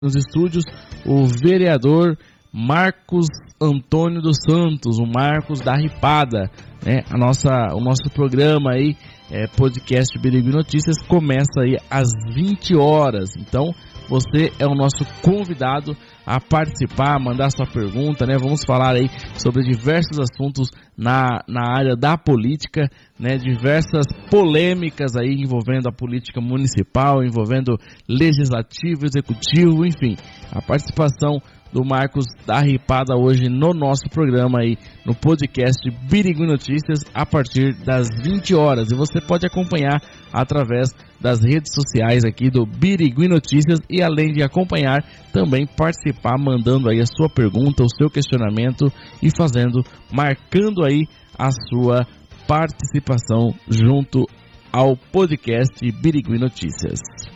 nos estúdios o vereador Marcos Antônio dos Santos, o Marcos da Ripada, né? O nosso programa aí, podcast Birigui Notícias, começa aí às 20 horas. Então, você é o nosso convidado a participar, mandar sua pergunta, né? Vamos falar aí sobre diversos assuntos na área da política, né? Diversas polêmicas aí envolvendo a política municipal, envolvendo legislativo, executivo, enfim. A participação do Marcos da Ripada hoje no nosso programa aí, no podcast Birigui Notícias, a partir das 20 horas. E você pode acompanhar através das redes sociais aqui do Birigui Notícias e, além de acompanhar, também participar, mandando aí a sua pergunta, o seu questionamento e marcando aí a sua participação junto ao podcast Birigui Notícias.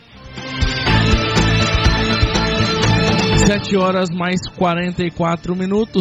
7 horas mais 44 minutos,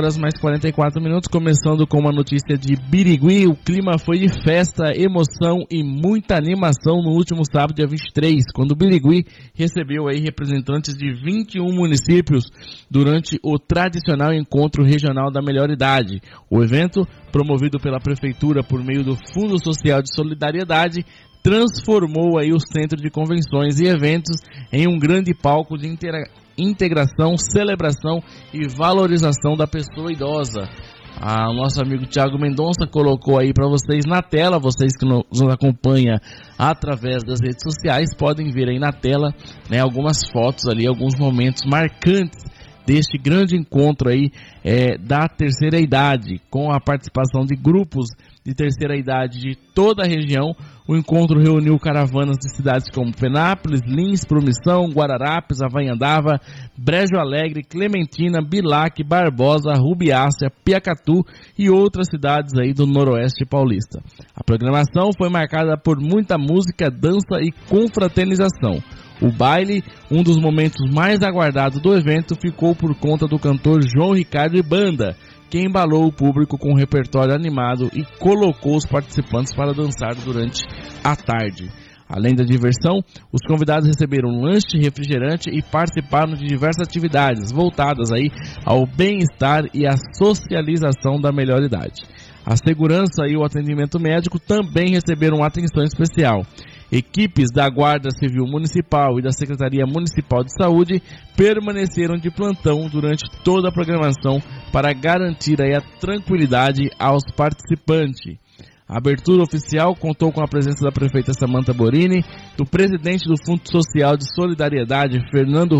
começando com uma notícia de Birigui. O clima foi de festa, emoção e muita animação no último sábado, dia 23, quando Birigui recebeu aí representantes de 21 municípios durante o tradicional Encontro Regional da Melhor Idade. O evento, promovido pela Prefeitura por meio do Fundo Social de Solidariedade, transformou aí o Centro de Convenções e Eventos em um grande palco de integração, celebração e valorização da pessoa idosa. O nosso amigo Thiago Mendonça colocou aí para vocês na tela, vocês que nos acompanham através das redes sociais, podem ver aí na tela, né, algumas fotos ali, alguns momentos marcantes deste grande encontro aí da terceira idade, com a participação de grupos de terceira idade de toda a região. O encontro reuniu caravanas de cidades como Penápolis, Lins, Promissão, Guararapes, Avanhandava, Brejo Alegre, Clementina, Bilac, Barbosa, Rubiácea, Piacatu e outras cidades aí do Noroeste Paulista. A programação foi marcada por muita música, dança e confraternização. O baile, um dos momentos mais aguardados do evento, ficou por conta do cantor João Ricardo e Banda, que embalou o público com um repertório animado e colocou os participantes para dançar durante a tarde. Além da diversão, os convidados receberam lanche, refrigerante e participaram de diversas atividades voltadas aí ao bem-estar e à socialização da melhor idade. A segurança e o atendimento médico também receberam atenção especial. Equipes da Guarda Civil Municipal e da Secretaria Municipal de Saúde permaneceram de plantão durante toda a programação para garantir aí a tranquilidade aos participantes. A abertura oficial contou com a presença da prefeita Samantha Borini, do presidente do Fundo Social de Solidariedade, Fernandes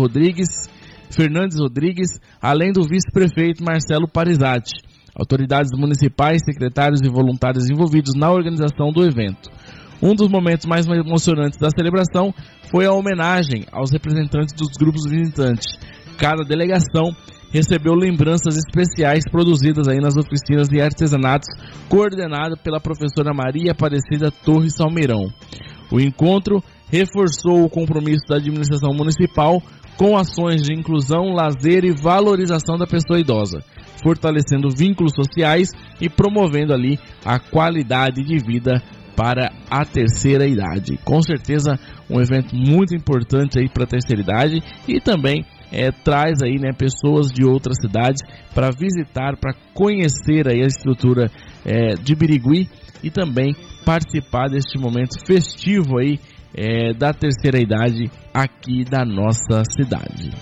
Rodrigues, além do vice-prefeito Marcelo Parizatti, autoridades municipais, secretários e voluntários envolvidos na organização do evento. Um dos momentos mais emocionantes da celebração foi a homenagem aos representantes dos grupos visitantes. Cada delegação recebeu lembranças especiais produzidas aí nas oficinas de artesanatos, coordenado pela professora Maria Aparecida Torres Salmeirão. O encontro reforçou o compromisso da administração municipal com ações de inclusão, lazer e valorização da pessoa idosa, fortalecendo vínculos sociais e promovendo ali a qualidade de vida para a terceira idade. Com certeza um evento muito importante aí para a terceira idade e também traz aí, né, pessoas de outras cidades para visitar, para conhecer aí a estrutura de Birigui e também participar deste momento festivo aí da terceira idade aqui da nossa cidade.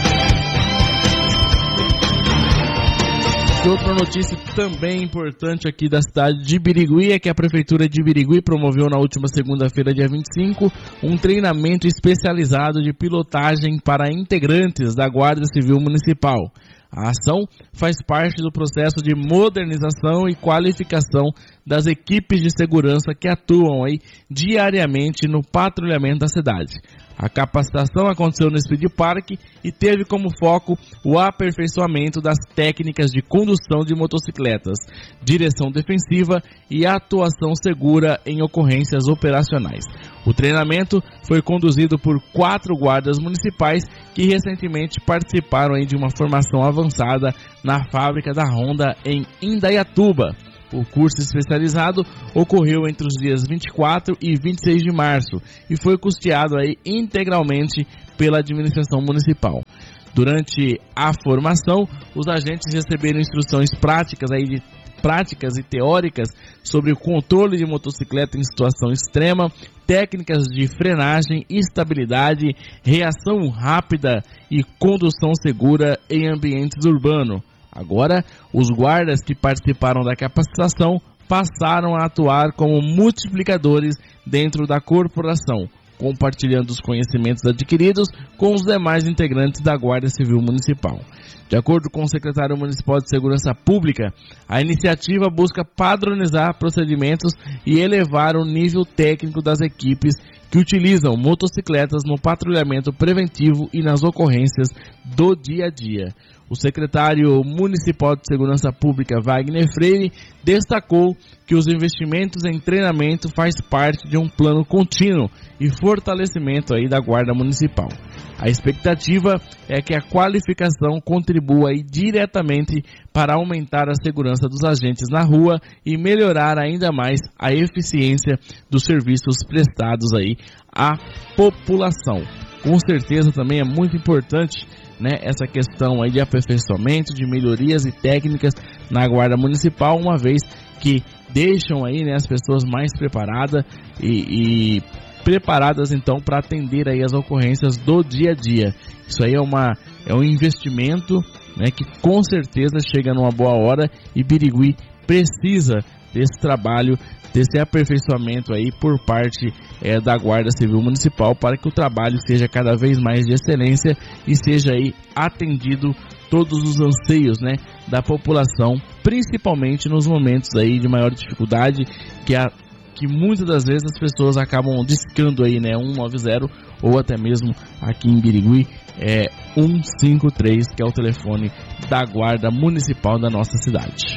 Outra notícia também importante aqui da cidade de Birigui é que a Prefeitura de Birigui promoveu na última segunda-feira, dia 25, um treinamento especializado de pilotagem para integrantes da Guarda Civil Municipal. A ação faz parte do processo de modernização e qualificação das equipes de segurança que atuam aí diariamente no patrulhamento da cidade. A capacitação aconteceu no Speed Park e teve como foco o aperfeiçoamento das técnicas de condução de motocicletas, direção defensiva e atuação segura em ocorrências operacionais. O treinamento foi conduzido por 4 guardas municipais que recentemente participaram aí de uma formação avançada na fábrica da Honda em Indaiatuba. O curso especializado ocorreu entre os dias 24 e 26 de março e foi custeado aí integralmente pela administração municipal. Durante a formação, os agentes receberam instruções práticas e teóricas sobre o controle de motocicleta em situação extrema, técnicas de frenagem, estabilidade, reação rápida e condução segura em ambientes urbanos. Agora, os guardas que participaram da capacitação passaram a atuar como multiplicadores dentro da corporação, compartilhando os conhecimentos adquiridos com os demais integrantes da Guarda Civil Municipal. De acordo com o secretário municipal de Segurança Pública, a iniciativa busca padronizar procedimentos e elevar o nível técnico das equipes que utilizam motocicletas no patrulhamento preventivo e nas ocorrências do dia a dia. O secretário municipal de Segurança Pública, Wagner Freire, destacou que os investimentos em treinamento faz parte de um plano contínuo e fortalecimento aí da Guarda Municipal. A expectativa é que a qualificação contribua aí diretamente para aumentar a segurança dos agentes na rua e melhorar ainda mais a eficiência dos serviços prestados aí à população. Com certeza também é muito importante, né, essa questão aí de aperfeiçoamento, de melhorias e técnicas na Guarda Municipal, uma vez que deixam aí, né, as pessoas mais preparadas e preparadas então para atender aí as ocorrências do dia a dia. Isso aí é um investimento, né, que com certeza chega numa boa hora e Birigui precisa desse trabalho, desse aperfeiçoamento aí por parte da Guarda Civil Municipal para que o trabalho seja cada vez mais de excelência e seja aí atendido todos os anseios, né, da população, principalmente nos momentos aí de maior dificuldade que muitas das vezes as pessoas acabam discando aí, né, 190 ou até mesmo aqui em Birigui 153, que é o telefone da Guarda Municipal da nossa cidade.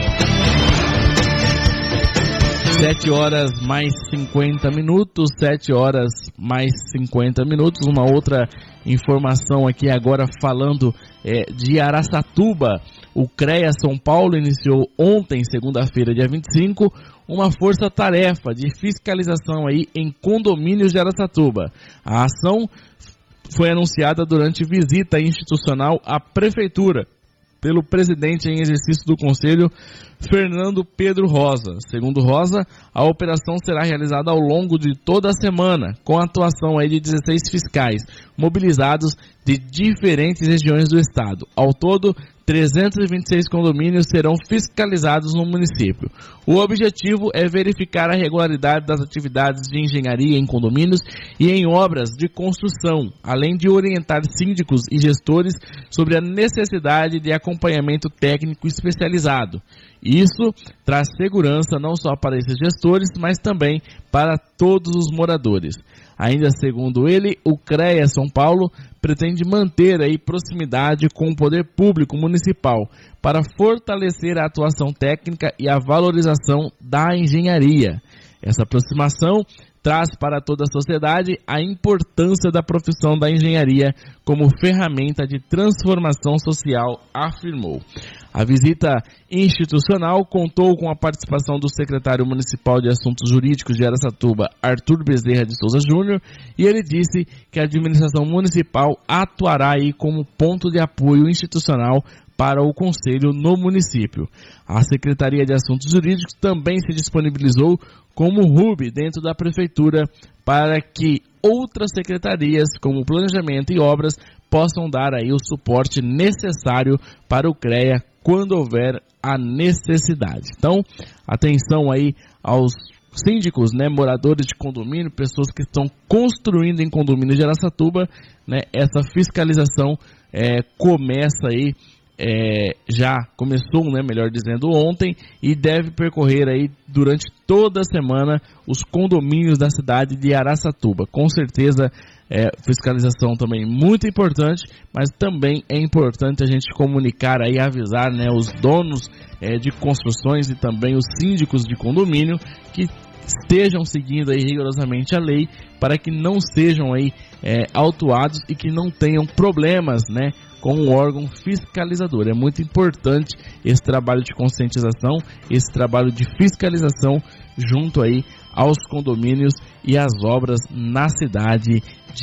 7 horas mais 50 minutos, 7 horas mais 50 minutos. Uma outra informação aqui agora falando de Araçatuba. O CREA São Paulo iniciou ontem, segunda-feira, dia 25, uma força-tarefa de fiscalização aí em condomínios de Araçatuba. A ação foi anunciada durante visita institucional à Prefeitura pelo presidente em exercício do Conselho, Fernando Pedro Rosa. Segundo Rosa, a operação será realizada ao longo de toda a semana, com a atuação aí de 16 fiscais, mobilizados de diferentes regiões do estado. Ao todo, 326 condomínios serão fiscalizados no município. O objetivo é verificar a regularidade das atividades de engenharia em condomínios e em obras de construção, além de orientar síndicos e gestores sobre a necessidade de acompanhamento técnico especializado. Isso traz segurança não só para esses gestores, mas também para todos os moradores. Ainda segundo ele, o CREA São Paulo pretende manter aí proximidade com o poder público municipal para fortalecer a atuação técnica e a valorização da engenharia. Essa aproximação traz para toda a sociedade a importância da profissão da engenharia como ferramenta de transformação social, afirmou. A visita institucional contou com a participação do secretário municipal de Assuntos Jurídicos de Araçatuba, Arthur Bezerra de Souza Júnior, e ele disse que a administração municipal atuará aí como ponto de apoio institucional para o Conselho no município. A Secretaria de Assuntos Jurídicos também se disponibilizou como hub dentro da Prefeitura para que outras secretarias, como Planejamento e Obras, possam dar aí o suporte necessário para o CREA quando houver a necessidade. Então, atenção aí aos síndicos, né, moradores de condomínio, pessoas que estão construindo em condomínio de Araçatuba, né, essa fiscalização começa aí, já começou, né, melhor dizendo, ontem, e deve percorrer aí durante toda a semana os condomínios da cidade de Araçatuba. Com certeza, fiscalização também muito importante, mas também é importante a gente comunicar aí, avisar, né, os donos de construções e também os síndicos de condomínio que estejam seguindo aí rigorosamente a lei para que não sejam aí autuados e que não tenham problemas, né, com o órgão fiscalizador. É muito importante esse trabalho de conscientização, esse trabalho de fiscalização junto aí aos condomínios e às obras na cidade de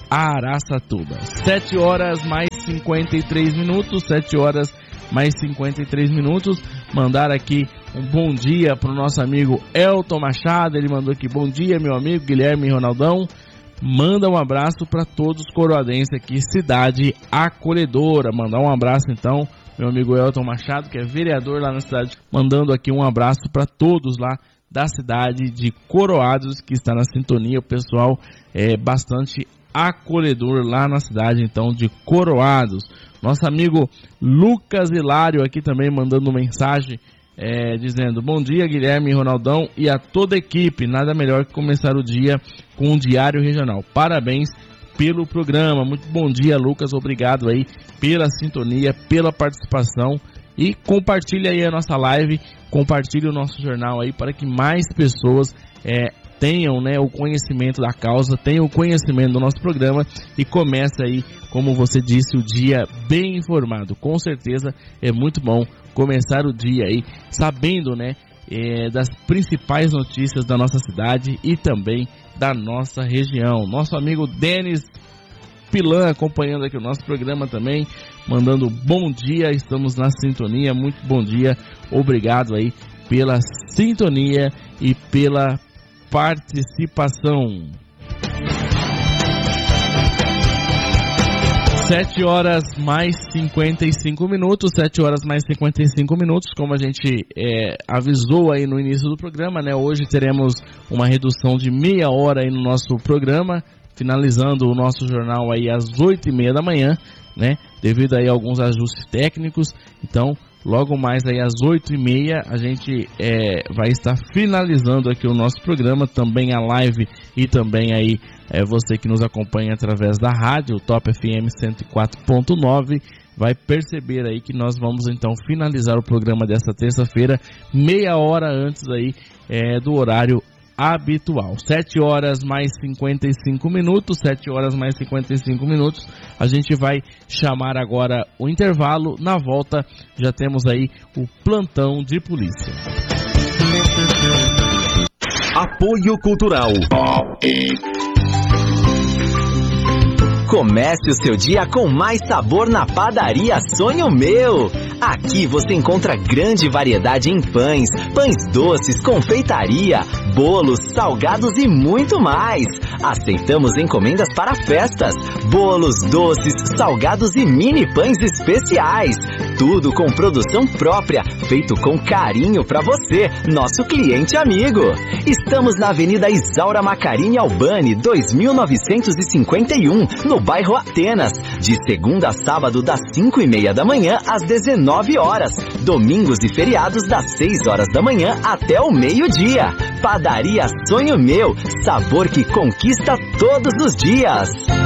Araçatuba. 7 horas mais 53 minutos, 7 horas mais 53 minutos. Mandar aqui um bom dia para o nosso amigo Elton Machado. Ele mandou aqui: bom dia, meu amigo Guilherme e Ronaldão. Manda um abraço para todos os coroadenses aqui, cidade acolhedora. Mandar um abraço então, meu amigo Elton Machado, que é vereador lá na cidade, mandando aqui um abraço para todos lá da cidade de Coroados, que está na sintonia. O pessoal é bastante acolhedor lá na cidade então de Coroados. Nosso amigo Lucas Hilário aqui também mandando mensagem, dizendo: bom dia, Guilherme e Ronaldão e a toda a equipe. Nada melhor que começar o dia com um diário regional. Parabéns pelo programa. Muito bom dia, Lucas. Obrigado aí pela sintonia, pela participação. E compartilhe aí a nossa live, compartilhe o nosso jornal aí para que mais pessoas tenham, né, o conhecimento da causa, tenham o conhecimento do nosso programa e comece aí, como você disse, o dia bem informado. Com certeza é muito bom começar o dia aí sabendo, né, das principais notícias da nossa cidade e também da nossa região. Nosso amigo Denis Pilan acompanhando aqui o nosso programa também, mandando bom dia, estamos na sintonia. Muito bom dia, obrigado aí pela sintonia e pela participação. 7 horas mais 55 minutos, 7 horas mais 55 minutos, como a gente avisou aí no início do programa, né? Hoje teremos uma redução de meia hora aí no nosso programa, finalizando o nosso jornal aí às 8h30 da manhã, né? Devido aí a alguns ajustes técnicos. Então, logo mais aí às 8h30 a gente vai estar finalizando aqui o nosso programa, também a live e também aí você que nos acompanha através da rádio, o Top FM 104.9, vai perceber aí que nós vamos então finalizar o programa desta terça-feira, meia hora antes aí do horário habitual. 7 horas mais 55 minutos, 7 horas mais 55 minutos. A gente vai chamar agora o intervalo. Na volta já temos aí o plantão de polícia. Apoio Cultural. Comece o seu dia com mais sabor na Padaria Sonho Meu. Aqui você encontra grande variedade em pães, pães doces, confeitaria, bolos, salgados e muito mais. Aceitamos encomendas para festas, bolos, doces, salgados e mini pães especiais. Tudo com produção própria, feito com carinho para você, nosso cliente amigo. Estamos na Avenida Isaura Macarini Albani, 2951, no bairro Atenas. De segunda a sábado, das 5h30 da manhã às 19 horas. Domingos e feriados, das 6 horas da manhã até o meio-dia. Padaria Sonho Meu, sabor que conquista todos os dias.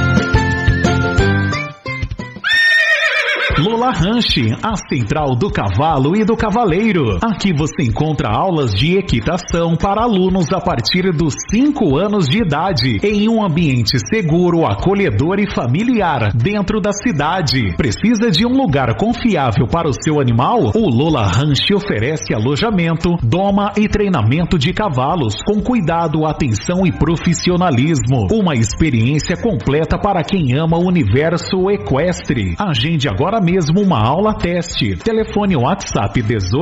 Lola Ranch, a central do cavalo e do cavaleiro. Aqui você encontra aulas de equitação para alunos a partir dos 5 anos de idade, em um ambiente seguro, acolhedor e familiar, dentro da cidade. Precisa de um lugar confiável para o seu animal? O Lola Ranch oferece alojamento, doma e treinamento de cavalos, com cuidado, atenção e profissionalismo. Uma experiência completa para quem ama o universo equestre. Agende agora mesmo uma aula teste. Telefone WhatsApp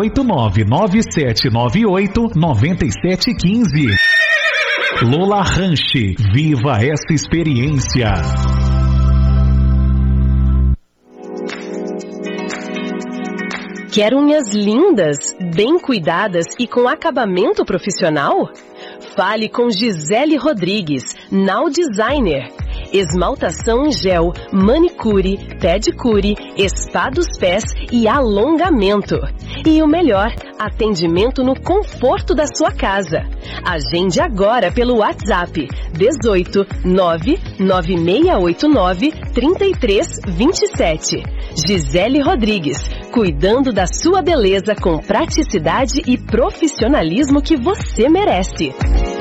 18997989715. Lola Ranch, viva essa experiência. Quer unhas lindas, bem cuidadas e com acabamento profissional? Fale com Gisele Rodrigues, Now Designer. Esmaltação em gel, manicure, pedicure, spa dos pés e alongamento. E o melhor, atendimento no conforto da sua casa. Agende agora pelo WhatsApp 18 99689 3327. Gisele Rodrigues, cuidando da sua beleza com praticidade e profissionalismo que você merece.